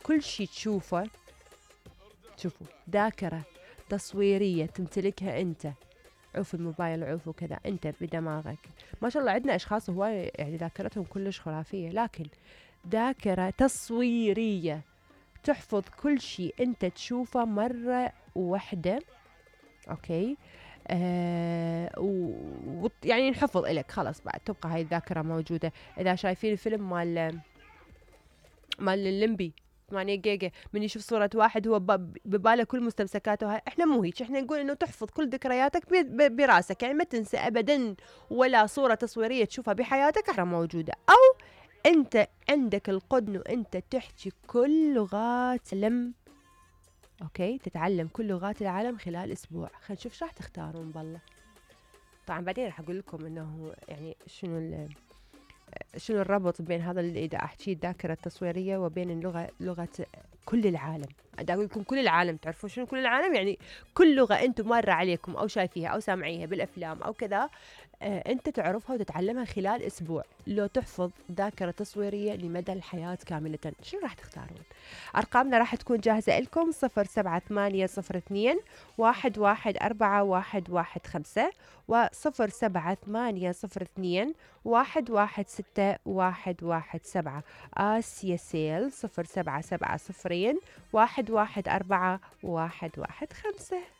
كل شيء تشوفه. شوفوا، ذاكرة تصويرية تمتلكها أنت، عوف الموبايل عوف وكذا، أنت بدماغك. ما شاء الله عندنا أشخاص هواي يعني ذاكرتهم كلش خرافية، لكن ذاكرة تصويرية تحفظ كل شيء أنت تشوفه مرة واحدة. أوكي. يعني نحفظ إلك خلاص، بعد تبقى هاي الذاكرة موجودة. إذا شايفين الفيلم مال الليمبي 8 جيجا، من يشوف صورة واحد هو بباله كل مستمسكاته، هاي احنا مو هيك، احنا نقول انه تحفظ كل ذكرياتك براسك، يعني ما تنسى ابدا ولا صورة تصويرية تشوفها بحياتك احنا موجودة. او انت عندك القدرة انه انت تحكي كل لغات العالم. اوكي، تتعلم كل لغات العالم خلال اسبوع. خلينا نشوف ايش راح تختارون بالله. طبعا بعدين راح اقول لكم انه يعني شنو الربط بين هذا اللي إذا أحكي الذاكرة التصويرية وبين اللغة، لغة كل العالم. أدا أقول لكم كل العالم، تعرفون شنو كل العالم؟ يعني كل لغة أنتم مرة عليكم أو شايفيها أو سامعيها بالأفلام أو كذا، أنت تعرفها وتتعلمها خلال أسبوع. لو تحفظ ذاكرة تصويرية لمدى الحياة كاملة، شنو راح تختارون؟ أرقامنا راح تكون جاهزة لكم: 07802 1141115 و07802 116 آسيا سيل 0770 114 115.